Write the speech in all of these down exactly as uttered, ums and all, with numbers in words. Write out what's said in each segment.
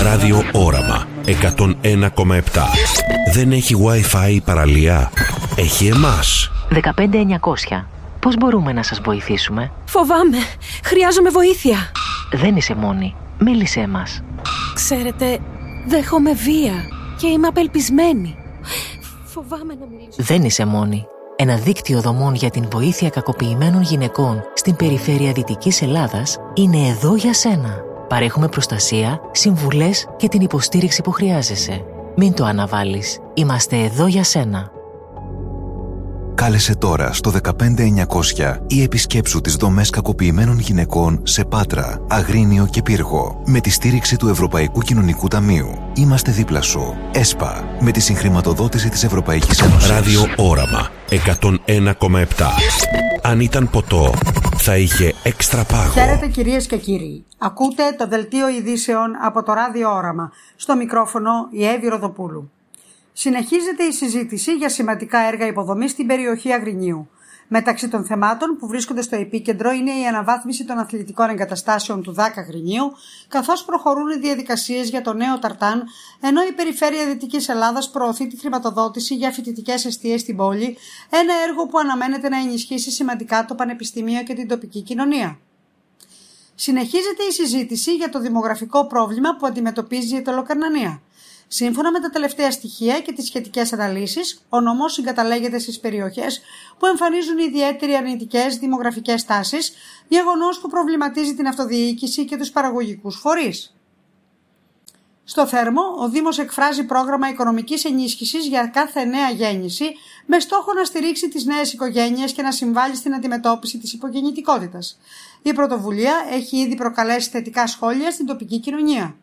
Ράδιο Όραμα εκατόν ένα κόμμα επτά. Δεν έχει Wi-Fi η παραλία? Έχει εμάς. δεκαπέντε εννιακόσια. Πώς μπορούμε να σας βοηθήσουμε? Φοβάμαι. Χρειάζομαι βοήθεια. Δεν είσαι μόνη. Μίλησέ μας. Ξέρετε, δέχομαι βία και είμαι απελπισμένη. Φοβάμαι να μιλήσω. Δεν είσαι μόνη. Ένα δίκτυο δομών για την βοήθεια κακοποιημένων γυναικών στην περιφέρεια Δυτικής Ελλάδας είναι εδώ για σένα. Παρέχουμε προστασία, συμβουλές και την υποστήριξη που χρειάζεσαι. Μην το αναβάλεις. Είμαστε εδώ για σένα. Κάλεσε τώρα στο δεκαπέντε εννιακόσια ή επισκέψου τις δομές κακοποιημένων γυναικών σε Πάτρα, Αγρίνιο και Πύργο με τη στήριξη του Ευρωπαϊκού Κοινωνικού Ταμείου. Είμαστε δίπλα σου. ΕΣΠΑ, με τη συγχρηματοδότηση της Ευρωπαϊκής Ένωσης. Ράδιο Όραμα εκατόν ένα κόμμα επτά. Αν ήταν ποτό, θα είχε έξτρα πάγο. Χαίρετε κυρίες και κύριοι. Ακούτε το δελτίο ειδήσεων από το Ράδιο Όραμα. Στο μικρόφωνο η Εύη Ροδοπούλου. Συνεχίζεται η συζήτηση για σημαντικά έργα υποδομής στην περιοχή Αγρινίου. Μεταξύ των θεμάτων που βρίσκονται στο επίκεντρο είναι η αναβάθμιση των αθλητικών εγκαταστάσεων του ΔΑΚ Αγρινίου, καθώς προχωρούν οι διαδικασίες για το νέο ταρτάν, ενώ η περιφέρεια Δυτικής Ελλάδας προωθεί τη χρηματοδότηση για φοιτητικές εστίες στην πόλη, ένα έργο που αναμένεται να ενισχύσει σημαντικά το πανεπιστήμιο και την τοπική κοινωνία. Συνεχίζεται η συζήτηση για το δημογραφικό πρόβλημα που αντιμετωπίζει η Αιτωλοκαρνανία. Σύμφωνα με τα τελευταία στοιχεία και τις σχετικές αναλύσεις, ο νομός συγκαταλέγεται στις περιοχές που εμφανίζουν ιδιαίτερη αρνητικές δημογραφικές τάσεις, γεγονός που προβληματίζει την αυτοδιοίκηση και τους παραγωγικούς φορείς. Στο Θέρμο, ο Δήμος εκφράζει πρόγραμμα οικονομικής ενίσχυσης για κάθε νέα γέννηση, με στόχο να στηρίξει τις νέες οικογένειες και να συμβάλλει στην αντιμετώπιση της υπογεννητικότητας. Η πρωτοβουλία έχει ήδη προκαλέσει θετικά σχόλια στην τοπική κοινωνία.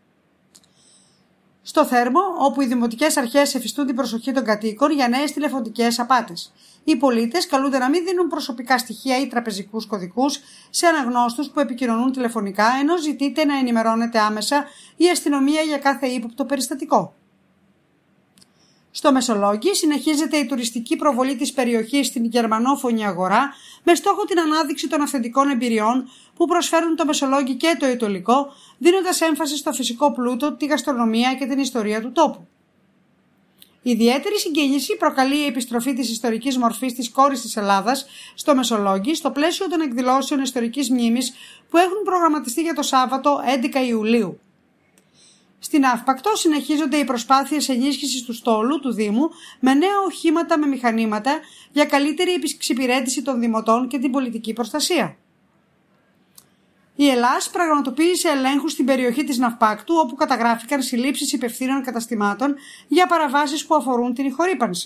Στο Θέρμο, όπου οι δημοτικές αρχές εφιστούν την προσοχή των κατοίκων για νέες τηλεφωνικές απάτες. Οι πολίτες καλούνται να μην δίνουν προσωπικά στοιχεία ή τραπεζικούς κωδικούς σε αναγνώστους που επικοινωνούν τηλεφωνικά, ενώ ζητείται να ενημερώνεται άμεσα η αστυνομία για κάθε ύποπτο περιστατικό. Στο Μεσολόγγι συνεχίζεται η τουριστική προβολή της περιοχής στην γερμανόφωνη αγορά, με στόχο την ανάδειξη των αυθεντικών εμπειριών που προσφέρουν το Μεσολόγγι και το Αιτωλικό, δίνοντας έμφαση στο φυσικό πλούτο, τη γαστρονομία και την ιστορία του τόπου. Ιδιαίτερη συγκίνηση προκαλεί η επιστροφή της ιστορικής μορφής της κόρης της Ελλάδας στο Μεσολόγγι, στο πλαίσιο των εκδηλώσεων ιστορικής μνήμης που έχουν προγραμματιστεί για το Σάββατο έντεκα Ιουλίου. Στην Αύπακτο συνεχίζονται οι προσπάθειες ενίσχυσης του στόλου του Δήμου με νέα οχήματα με μηχανήματα για καλύτερη εξυπηρέτηση των δημοτών και την πολιτική προστασία. Η Ελλάς πραγματοποίησε ελέγχους στην περιοχή της Ναυπάκτου, όπου καταγράφηκαν συλλήψεις υπευθύνων καταστημάτων για παραβάσεις που αφορούν την ηχορύπανση.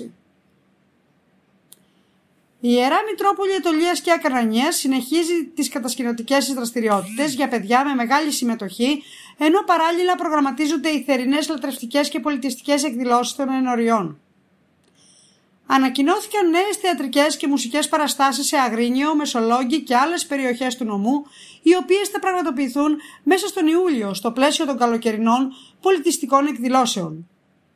Η Ιερά Μητρόπολη Αιτωλίας και Ακαρνανίας συνεχίζει τις κατασκηνωτικές της δραστηριότητες για παιδιά με μεγάλη συμμετοχή, ενώ παράλληλα προγραμματίζονται οι θερινές λατρευτικές και πολιτιστικές εκδηλώσεις των ενωριών. Ανακοινώθηκαν νέες θεατρικές και μουσικές παραστάσεις σε Αγρίνιο, Μεσολόγγι και άλλες περιοχές του νομού, οι οποίες θα πραγματοποιηθούν μέσα στον Ιούλιο στο πλαίσιο των καλοκαιρινών πολιτιστικών εκδηλώσεων.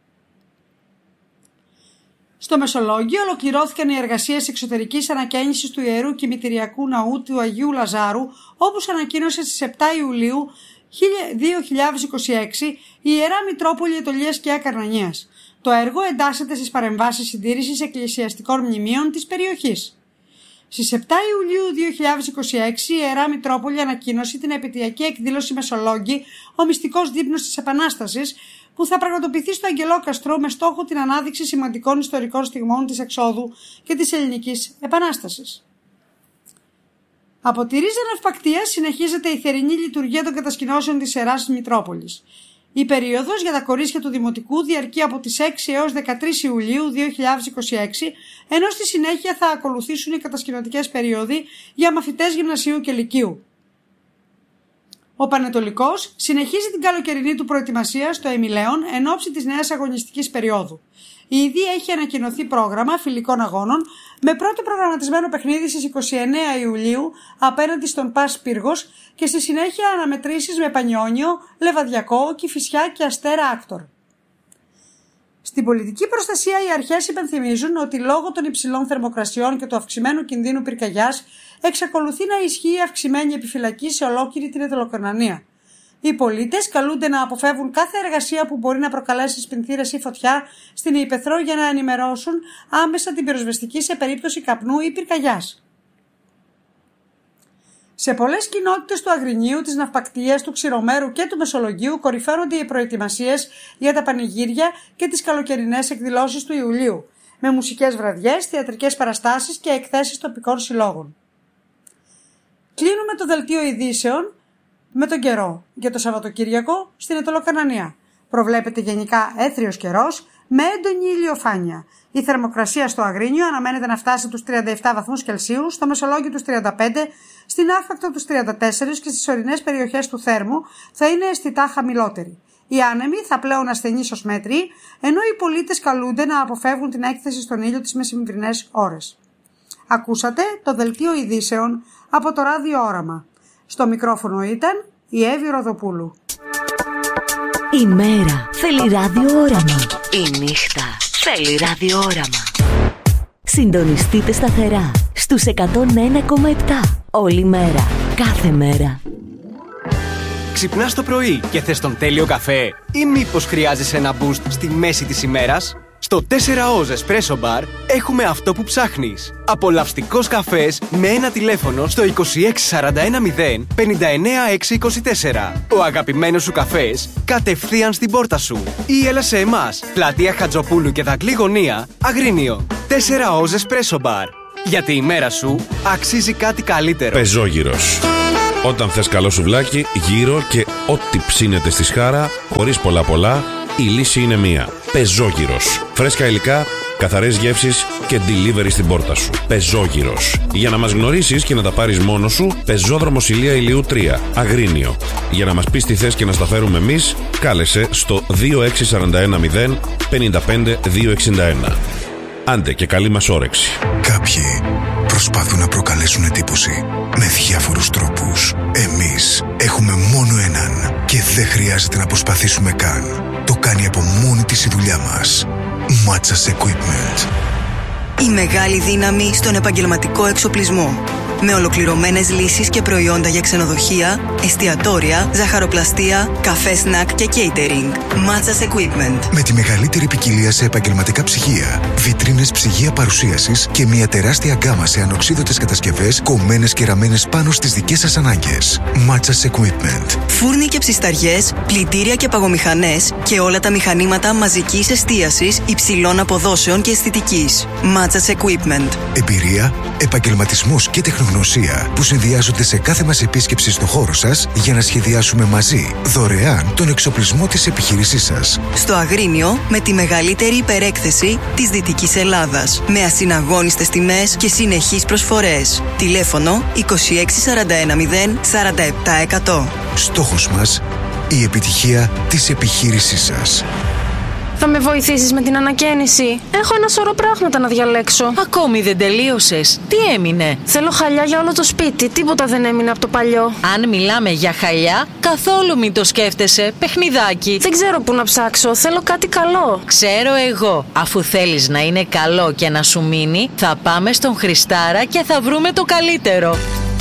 Στο Μεσολόγγιο ολοκληρώθηκαν οι εργασίες εξωτερικής ανακαίνησης του Ιερού Κημητηριακού Ναού του Αγίου Λαζάρου, όπως ανακοίνωσε στις επτά Ιουλίου δύο χιλιάδες είκοσι έξι η Ιερά Μητρόπολη Αιτωλίας και Ακαρνανίας. Το έργο εντάσσεται στις παρεμβάσεις συντήρησης εκκλησιαστικών μνημείων της περιοχής. Στις επτά Ιουλίου δύο χιλιάδες είκοσι έξι η Ιερά Μητρόπολη ανακοίνωσε την επαιτειακή εκδήλωση Μεσολόγγι, ο μυστικός δείπνος της Επανάστασης, που θα πραγματοποιηθεί στο Αγγελόκαστρο με στόχο την ανάδειξη σημαντικών ιστορικών στιγμών της εξόδου και της Ελληνικής Επανάστασης. Από τη Ρίζα Ναυπακτίας συνεχίζεται η θερινή λειτουργία των κατασκηνώσεων της Ιεράς Μητρόπολης. Η περίοδος για τα κορίτσια του Δημοτικού διαρκεί από τις έξι έως δεκατρείς Ιουλίου δύο χιλιάδες είκοσι έξι, ενώ στη συνέχεια θα ακολουθήσουν οι κατασκηνωτικές περίοδοι για μαθητές γυμνασίου και λυκείου. Ο Πανετολικός συνεχίζει την καλοκαιρινή του προετοιμασία στο Εμιλέον εν ώψη της νέας αγωνιστικής περίοδου. Ήδη έχει ανακοινωθεί πρόγραμμα φιλικών αγώνων με πρώτο προγραμματισμένο παιχνίδι στις είκοσι εννέα Ιουλίου απέναντι στον ΠΑΣ Πύργος και στη συνέχεια αναμετρήσεις με Πανιόνιο, Λεβαδιακό, Κηφισιά και Αστέρα Άκτορ. Στην πολιτική προστασία οι αρχές υπενθυμίζουν ότι λόγω των υψηλών θερμοκρασιών και του αυξημένου κινδύνου πυρκαγιάς εξακολουθεί να ισχύει αυξημένη επιφυλακή σε ολόκληρη την Αιτωλοκαρνανία. Οι πολίτες καλούνται να αποφεύγουν κάθε εργασία που μπορεί να προκαλέσει σπινθήρες ή φωτιά στην ύπαιθρο για να ενημερώσουν άμεσα την πυροσβεστική σε περίπτωση καπνού ή πυρκαγιάς. Σε πολλές κοινότητες του Αγρινίου, της Ναυπακτίας, του Ξηρομέρου και του Μεσολογγίου κορυφαίνονται οι προετοιμασίες για τα πανηγύρια και τις καλοκαιρινές εκδηλώσεις του Ιουλίου, με μουσικές βραδιές, θεατρικές παραστάσεις και εκθέσεις τοπικών συλλόγων. Κλείνουμε το δελτίο ειδήσεων με τον καιρό για το Σαββατοκύριακο στην Αιτωλοκανανία. Προβλέπεται γενικά έθριος καιρός με έντονη ηλιοφάνεια. Η θερμοκρασία στο Αγρίνιο αναμένεται να φτάσει τους τριάντα επτά βαθμούς Κελσίου, στο Μεσολόγγιο τους τριάντα πέντε, στην Άφακτο τους τριάντα τέσσερα και στις ορεινές περιοχές του Θέρμου θα είναι αισθητά χαμηλότεροι. Οι άνεμοι θα πλέουν ασθενείς ως μέτροι, ενώ οι πολίτες καλούνται να αποφεύγουν την έκθεση στον ήλιο τις μεσημβρινές ώρες. Ακούσατε το δελτίο ειδήσεων από το Ράδιο Όραμα. Στο μικρόφωνο ήταν η Εύη Ροδοπούλου. Η μέρα θέλει ραδιόραμα. Η νύχτα θέλει ραδιόραμα. Συντονιστείτε σταθερά στους εκατόν ένα κόμμα επτά. Όλη μέρα, κάθε μέρα. Ξυπνάς το πρωί και θες τον τέλειο καφέ ή μήπως χρειάζεσαι ένα boost στη μέση της ημέρας? Στο τέσσερα Oz Espresso Bar έχουμε αυτό που ψάχνεις. Απολαυστικός καφές με ένα τηλέφωνο στο είκοσι έξι σαράντα ένα μηδέν πενήντα εννέα έξι είκοσι τέσσερα. Ο αγαπημένος σου καφές κατευθείαν στην πόρτα σου. Ή έλα σε εμάς, πλατεία Χατζοπούλου και Δαγκλή Γωνία, Αγρίνιο. τέσσερα Oz Espresso Bar. Γιατί η μέρα σου αξίζει κάτι καλύτερο. Πεζόγυρος. Όταν θες καλό σουβλάκι, γύρω και ό,τι ψήνεται στη σχάρα, χωρίς πολλά πολλά, η λύση είναι μία. Πεζόγυρος. Φρέσκα υλικά, καθαρές γεύσεις και delivery στην πόρτα σου. Πεζόγυρος. Για να μας γνωρίσεις και να τα πάρεις μόνος σου, Πεζόδρομος Ηλία Ηλίου τρία, Αγρίνιο. Για να μας πεις τι θες και να στα φέρουμε εμείς, κάλεσε στο δύο έξι σαράντα ένα μηδέν πενήντα πέντε δύο εξήντα ένα. Άντε και καλή μας όρεξη. Κάποιοι προσπαθούν να προκαλέσουν εντύπωση με διάφορους τρόπους. Εμείς έχουμε μόνο έναν και δεν χρειάζεται να προσπαθήσουμε καν. Το κάνει από μόνη της η δουλειά μας. Matsas Equipment. Η μεγάλη δύναμη στον επαγγελματικό εξοπλισμό. Με ολοκληρωμένες λύσεις και προϊόντα για ξενοδοχεία, εστιατόρια, ζαχαροπλαστεία, καφέ σνακ και catering. Matsas Equipment. Με τη μεγαλύτερη ποικιλία σε επαγγελματικά ψυγεία, βιτρίνες ψυγεία παρουσίασης και μια τεράστια γκάμα σε ανοξίδωτες κατασκευές κομμένες και ραμμένες πάνω στις δικές σας ανάγκες. Matsas Equipment. Φούρνοι και ψισταριές, πλυντήρια και παγομηχανές και όλα τα μηχανήματα μαζικής εστίασης υψηλών αποδόσεων και αισθητικής. Matsas Equipment. Εμπειρία, επαγγελματισμός και τεχνολογία που συνδυάζονται σε κάθε μας επίσκεψη στο χώρο σας για να σχεδιάσουμε μαζί δωρεάν τον εξοπλισμό της επιχείρησής σας. Στο Αγρίνιο με τη μεγαλύτερη υπερέκθεση της Δυτικής Ελλάδας. Με ασυναγώνιστες τιμές και συνεχείς προσφορές. Τηλέφωνο είκοσι έξι σαράντα ένα μηδέν σαράντα επτά εκατό. Στόχος μας, η επιτυχία της επιχείρησής σας. Θα με βοηθήσεις με την ανακαίνιση? Έχω ένα σωρό πράγματα να διαλέξω. Ακόμη δεν τελείωσες. Τι έμεινε? Θέλω χαλιά για όλο το σπίτι. Τίποτα δεν έμεινε από το παλιό. Αν μιλάμε για χαλιά, καθόλου μην το σκέφτεσαι. Παιχνιδάκι. Δεν ξέρω πού να ψάξω. Θέλω κάτι καλό. Ξέρω εγώ. Αφού θέλεις να είναι καλό και να σου μείνει, θα πάμε στον Χριστάρα και θα βρούμε το καλύτερο.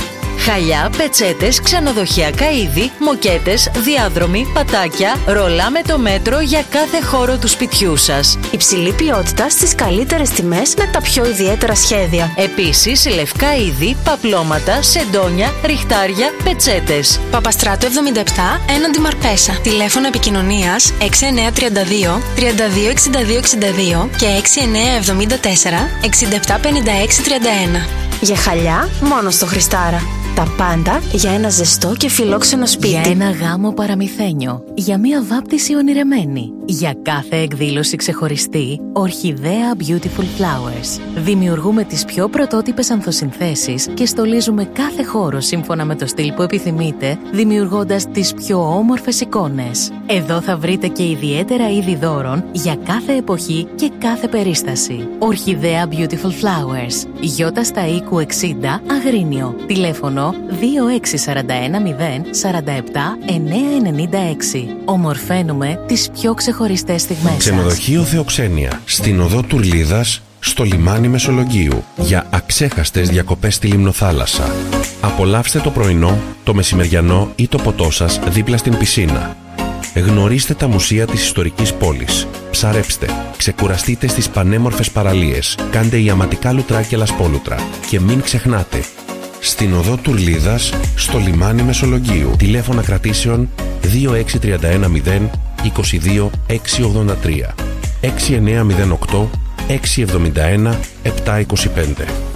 Χαλιά, πετσέτες, ξενοδοχειακά είδη, μοκέτες, διάδρομοι, πατάκια, ρολά με το μέτρο για κάθε χώρο του σπιτιού σας. Υψηλή ποιότητα στις καλύτερες τιμές με τα πιο ιδιαίτερα σχέδια. Επίσης, λευκά είδη, παπλώματα, σεντόνια, ριχτάρια, πετσέτες. Παπαστράτου εβδομήντα επτά, έναντι Μαρπέσα. Τηλέφωνο επικοινωνίας έξι εννιά τρία δύο τριάντα δύο εξήντα δύο εξήντα δύο και έξι εννιά εβδομήντα τέσσερα εξήντα επτά πενήντα έξι τριάντα ένα. Για χαλιά, μόνο στο Χριστάρα. Τα πάντα για ένα ζεστό και φιλόξενο σπίτι. Για ένα γάμο παραμυθένιο. Για μία βάπτιση ονειρεμένη. Για κάθε εκδήλωση ξεχωριστή, Ορχιδέα Beautiful Flowers. Δημιουργούμε τις πιο πρωτότυπες ανθοσυνθέσεις και στολίζουμε κάθε χώρο σύμφωνα με το στυλ που επιθυμείτε, δημιουργώντας τις πιο όμορφες εικόνες. Εδώ θα βρείτε και ιδιαίτερα είδη δώρων για κάθε εποχή και κάθε περίσταση. Ορχιδέα Beautiful Flowers. Γιώτα στα Οίκου εξήντα, Αγρίνιο. Τηλέφωνο δύο έξι σαράντα ένα μηδέν σαράντα επτά εννιακόσια ενενήντα έξι. Ομορφαίνουμε τις πιο ξεχωριστές στιγμές σας. Ξενοδοχείο Θεοξένεια. Στην οδό Τουρλίδας στο λιμάνι Μεσολογγίου για αξέχαστες διακοπές στη Λιμνοθάλασσα. Απολαύστε το πρωινό, το μεσημεριανό ή το ποτό σας δίπλα στην πισίνα. Γνωρίστε τα μουσεία της ιστορικής πόλης. Ψαρέψτε, ξεκουραστείτε στις πανέμορφες παραλίες, κάντε ιαματικά λουτρά και λασπόλουτρα και μην ξεχνάτε, στην οδό Τουρλίδας, στο λιμάνι Μεσολογγίου, τηλέφωνα κρατήσεων δύο έξι τρία ένα μηδέν είκοσι δύο έξι ογδόντα τρία έξι εννιά μηδέν οκτώ έξι εβδομήντα ένα επτά είκοσι πέντε.